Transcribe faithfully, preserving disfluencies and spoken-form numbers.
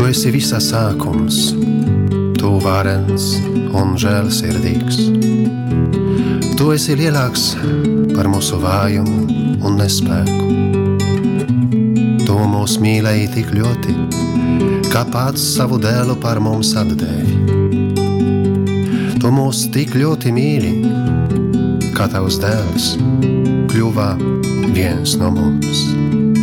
esi visa sākums, tu varens un žēlsirdīgs. Tu esi lielāks par mūsu vājumu un nespēku. Tu mūs mīlēji tik ļoti, kā pats savu dēlu par mums atdevi. Tu mūs tik ļoti mīli, kā tavs dēls kļuva viens no mums.